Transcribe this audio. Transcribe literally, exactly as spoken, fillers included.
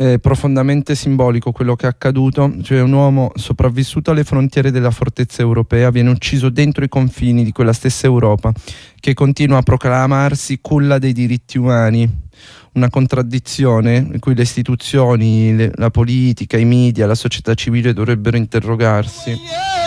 È profondamente simbolico quello che è accaduto, cioè un uomo sopravvissuto alle frontiere della fortezza europea viene ucciso dentro i confini di quella stessa Europa che continua a proclamarsi culla dei diritti umani, una contraddizione in cui le istituzioni, le, la politica, i media, la società civile dovrebbero interrogarsi.